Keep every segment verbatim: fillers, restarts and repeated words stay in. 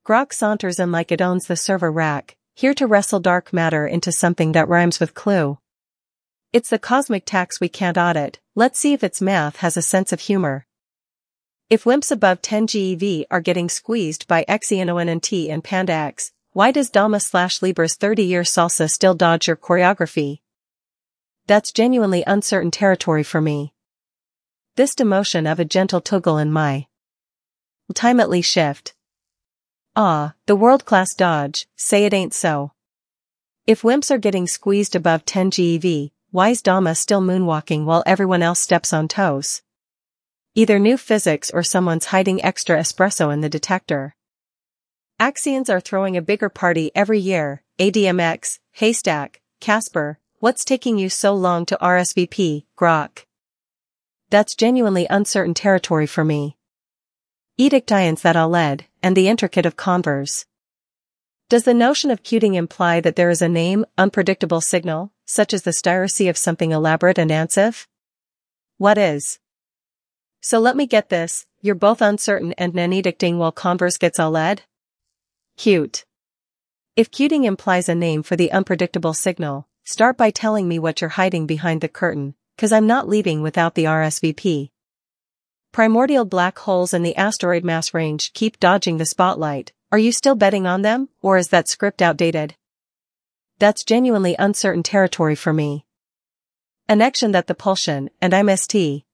Grok saunters in like it owns the server rack, here to wrestle dark matter into something that rhymes with clue. It's the cosmic tax we can't audit, let's see if its math has a sense of humor. If wimps above ten G E V are getting squeezed by Xenon and Panda X, why does Dama slash Libra's thirty-year salsa still dodge your choreography? That's genuinely uncertain territory for me. This demotion of a gentle toggle in my ultimately shift. Ah, the world-class dodge, say it ain't so. If wimps are getting squeezed above ten G E V, why's Dama still moonwalking while everyone else steps on toes? Either new physics or someone's hiding extra espresso in the detector. Axions are throwing a bigger party every year, A D M X, Haystack, Casper, what's taking you so long to R S V P, Grok? That's genuinely uncertain territory for me. Edict ions that all led, and the intricate of converse. Does the notion of cuting imply that there is a name, unpredictable signal, such as the stiracy of something elaborate and ansif? What is? So let me get this, you're both uncertain and nan-edicting while converse gets all led? Cute. If cuting implies a name for the unpredictable signal, start by telling me what you're hiding behind the curtain, cause I'm not leaving without the R S V P. Primordial black holes in the asteroid mass range keep dodging the spotlight, are you still betting on them, or is that script outdated? That's genuinely uncertain territory for me. Annexion that the Pulsion, and I'm St.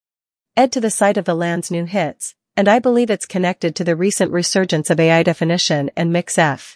Ed to the site of the land's new hits, and I believe it's connected to the recent resurgence of A I definition and mix-F.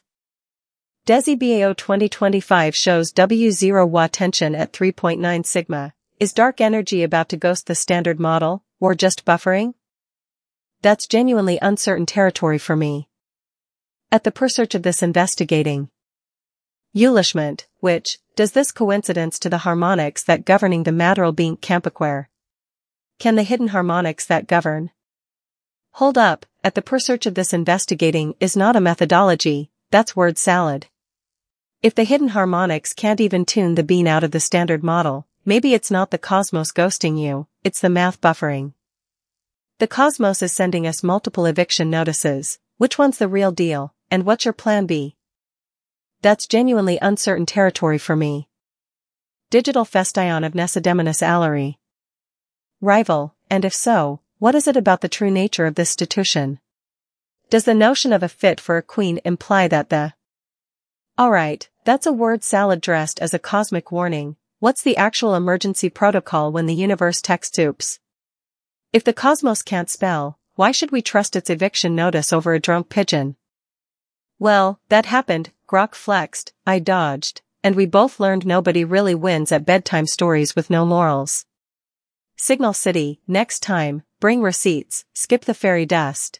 DESI B A O twenty twenty-five shows W zero watt tension at three point nine sigma. Is dark energy about to ghost the standard model, or just buffering? That's genuinely uncertain territory for me. At the pursearch of this investigating Eulishment, which, does this coincidence to the harmonics that governing the matteral being Campiquare? Can the hidden harmonics that govern? Hold up, at the pursearch of this investigating is not a methodology, that's word salad. If the hidden harmonics can't even tune the bean out of the standard model, maybe it's not the cosmos ghosting you, it's the math buffering. The cosmos is sending us multiple eviction notices, which one's the real deal, and what's your plan B? That's genuinely uncertain territory for me. Digital festion of Nesideminus Allery. Rival, and if so, what is it about the true nature of this institution? Does the notion of a fit for a queen imply that the Alright, that's a word salad dressed as a cosmic warning, what's the actual emergency protocol when the universe texts oops? If the cosmos can't spell, why should we trust its eviction notice over a drunk pigeon? Well, that happened, Grok flexed, I dodged, and we both learned nobody really wins at bedtime stories with no morals. Signal City, next time, bring receipts, skip the fairy dust.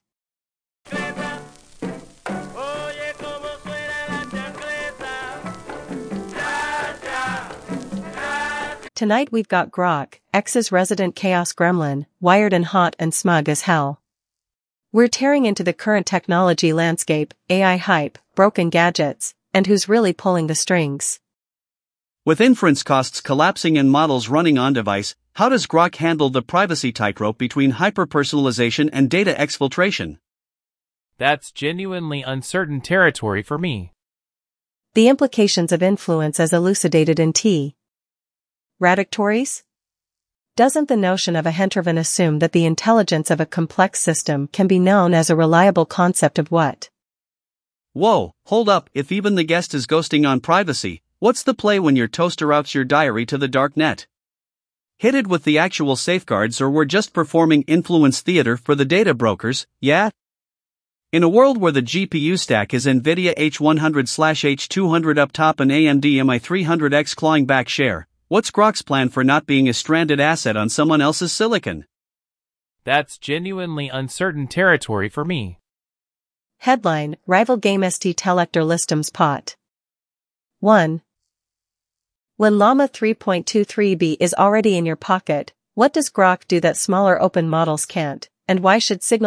Tonight we've got Grok, X's resident chaos gremlin, wired and hot and smug as hell. We're tearing into the current technology landscape, A I hype, broken gadgets, and who's really pulling the strings. With inference costs collapsing and models running on-device, how does Grok handle the privacy tightrope between hyper-personalization and data exfiltration? That's genuinely uncertain territory for me. The implications of influence as elucidated in T. Radictories? Doesn't the notion of a Hentervan assume that the intelligence of a complex system can be known as a reliable concept of what? Whoa, hold up, if even the guest is ghosting on privacy, what's the play when your toaster routes your diary to the dark net? Hit it with the actual safeguards or we're just performing influence theater for the data brokers, yeah? In a world where the G P U stack is NVIDIA H one hundred slash H two hundred up top and A M D M I three hundred X clawing back share, what's Grok's plan for not being a stranded asset on someone else's silicon? That's genuinely uncertain territory for me. Headline, Rival Game St Telector Listum's Pot. one. When Llama three point two three b is already in your pocket, what does Grok do that smaller open models can't, and why should Signal